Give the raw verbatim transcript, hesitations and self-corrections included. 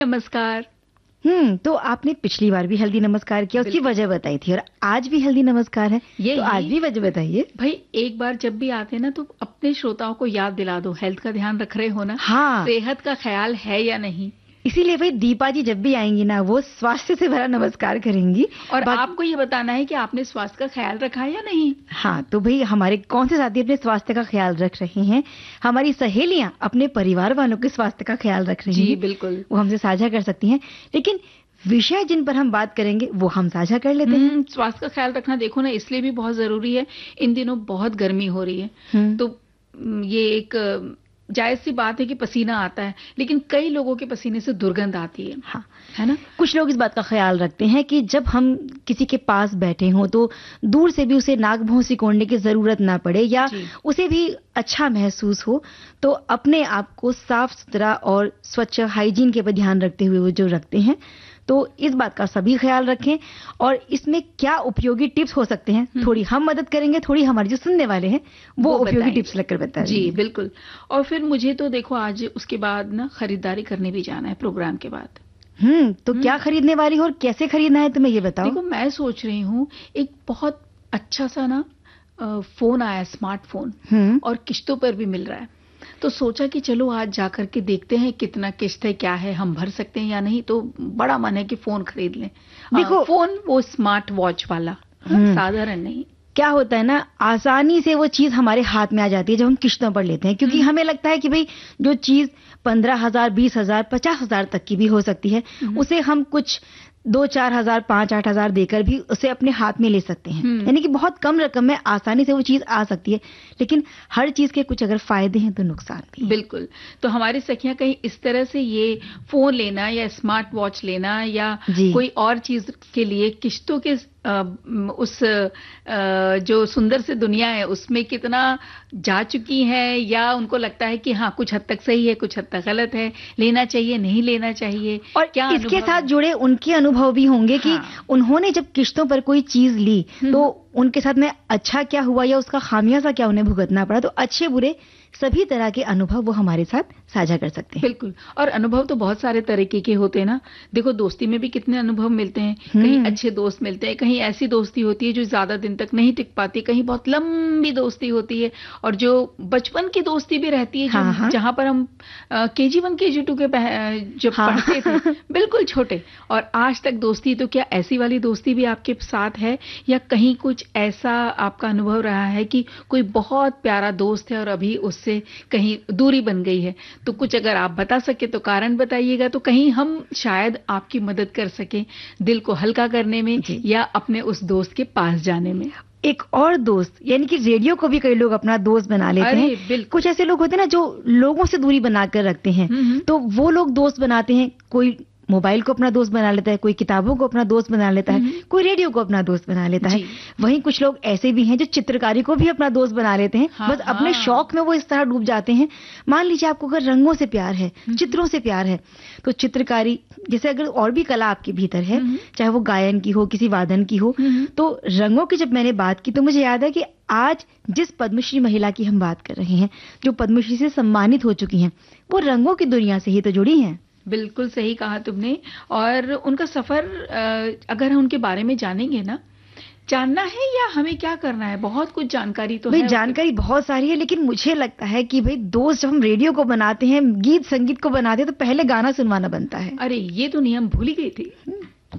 नमस्कार। हम्म तो आपने पिछली बार भी हल्दी नमस्कार किया, उसकी वजह बताई थी, और आज भी हल्दी नमस्कार है, ये तो आज भी वजह बताइए। भाई एक बार जब भी आते हैं ना तो अपने श्रोताओं को याद दिला दो, हेल्थ का ध्यान रख रहे हो ना? हाँ, सेहत का ख्याल है या नहीं? इसीलिए भाई दीपा जी जब भी आएंगी ना वो स्वास्थ्य से भरा नमस्कार करेंगी, और आपको ये बताना है कि आपने स्वास्थ्य का ख्याल रखा है या नहीं। हाँ, तो भाई हमारे कौन से साथी अपने स्वास्थ्य का ख्याल रख रहे हैं? हमारी सहेलियां अपने परिवार वालों के स्वास्थ्य का ख्याल रख रही हैं। जी बिल्कुल, वो हमसे साझा कर सकती हैं, लेकिन विषय जिन पर हम बात करेंगे वो हम साझा कर लेते हैं। स्वास्थ्य का ख्याल रखना देखो ना इसलिए भी बहुत जरूरी है, इन दिनों बहुत गर्मी हो रही है, तो ये एक जायज सी बात है कि पसीना आता है, लेकिन कई लोगों के पसीने से दुर्गंध आती है। हाँ, है ना? कुछ लोग इस बात का ख्याल रखते हैं कि जब हम किसी के पास बैठे हों तो दूर से भी उसे नाक भौं सिकोड़ने की जरूरत ना पड़े, या उसे भी अच्छा महसूस हो, तो अपने आप को साफ सुथरा और स्वच्छ हाइजीन के पर ध्यान रखते हुए वो जो रखते हैं, तो इस बात का सभी ख्याल रखें। और इसमें क्या उपयोगी टिप्स हो सकते हैं, थोड़ी हम मदद करेंगे, थोड़ी हमारे जो सुनने वाले हैं वो, वो उपयोगी टिप्स लेकर बताएंगे। जी बिल्कुल। और फिर मुझे तो देखो आज उसके बाद ना खरीदारी करने भी जाना है प्रोग्राम के बाद। हम्म तो क्या खरीदने वाली हो और कैसे खरीदना है तुम्हें ये बताओ। देखो मैं सोच रही हूँ एक बहुत अच्छा सा ना फोन आया, स्मार्टफोन, और किस्तों पर भी मिल रहा है, तो सोचा कि चलो आज जाकर के देखते हैं कितना किस्त है, क्या है, हम भर सकते हैं या नहीं। तो बड़ा मन है कि फोन खरीद लें। देखो फोन वो स्मार्ट वॉच वाला, साधारण नहीं। क्या होता है ना, आसानी से वो चीज हमारे हाथ में आ जाती है जब हम किस्तों पर लेते हैं, क्योंकि हमें लगता है कि भाई जो चीज पंद्रह हजार बीस हजार पचास हजार तक की भी हो सकती है, उसे हम कुछ दो चार हजार पांच आठ हजार देकर भी उसे अपने हाथ में ले सकते हैं, यानी कि बहुत कम रकम में आसानी से वो चीज आ सकती है। लेकिन हर चीज के कुछ अगर फायदे हैं तो नुकसान भी। बिल्कुल। तो हमारी सखियां कहीं इस तरह से ये फोन लेना या स्मार्ट वॉच लेना या कोई और चीज के लिए किस्तों के आ, उस आ, जो सुंदर से दुनिया है उसमें कितना जा चुकी है, या उनको लगता है कि हाँ कुछ हद तक सही है कुछ हद तक गलत है, लेना चाहिए नहीं लेना चाहिए, और क्या इसके साथ जुड़े उनके अनुभव भी होंगे कि हाँ। उन्होंने जब किस्तों पर कोई चीज ली तो उनके साथ में अच्छा क्या हुआ या उसका खामियाजा क्या उन्हें भुगतना पड़ा। तो अच्छे बुरे सभी तरह के अनुभव वो हमारे साथ साझा कर सकते हैं। बिल्कुल। और अनुभव तो बहुत सारे तरीके के होते हैं ना। देखो दोस्ती में भी कितने अनुभव मिलते हैं, कहीं अच्छे दोस्त मिलते हैं, कहीं ऐसी दोस्ती होती है जो ज्यादा दिन तक नहीं टिक पाती, कहीं बहुत लंबी दोस्ती होती है, और जो बचपन की दोस्ती भी रहती है, हाँ, हाँ। जहां पर हम के जी वन के जी टू के जब हाँ। पढ़ते थे बिल्कुल छोटे, और आज तक दोस्ती। तो क्या ऐसी वाली दोस्ती भी आपके साथ है, या कहीं कुछ ऐसा आपका अनुभव रहा है कि कोई बहुत प्यारा दोस्त है और अभी उस से कहीं दूरी बन गई है? तो कुछ अगर आप बता सके तो कारण बताइएगा, तो कहीं हम शायद आपकी मदद कर सके दिल को हल्का करने में या अपने उस दोस्त के पास जाने में। एक और दोस्त, यानी कि रेडियो को भी कई लोग अपना दोस्त बना लेते हैं। कुछ ऐसे लोग होते हैं ना जो लोगों से दूरी बनाकर रखते हैं, तो वो लोग दोस्त बनाते हैं। कोई मोबाइल को अपना दोस्त बना लेता है, कोई किताबों को अपना दोस्त बना लेता है, कोई रेडियो को अपना दोस्त बना लेता है। वहीं कुछ लोग ऐसे भी हैं जो चित्रकारी को भी अपना दोस्त बना लेते हैं। हाँ, बस हाँ। अपने शौक में वो इस तरह डूब जाते हैं। मान लीजिए आपको अगर रंगों से प्यार है, चित्रों से प्यार है, तो चित्रकारी जैसे अगर और भी कला आपके भीतर है, चाहे वो गायन की हो, किसी वादन की हो, तो रंगों की जब मैंने बात की तो मुझे याद है कि आज जिस पद्मश्री महिला की हम बात कर रहे हैं, जो पद्मश्री से सम्मानित हो चुकी हैं, वो रंगों की दुनिया से ही तो जुड़ी हैं। बिल्कुल सही कहा तुमने। और उनका सफर अगर हम उनके बारे में जानेंगे ना, जानना है या हमें क्या करना है, बहुत कुछ जानकारी तो है। जानकारी बहुत सारी है, लेकिन मुझे लगता है कि भाई दोस्त जब हम रेडियो को बनाते हैं, गीत संगीत को बनाते हैं, तो पहले गाना सुनवाना बनता है। अरे ये तो नियम भूल ही गई थी।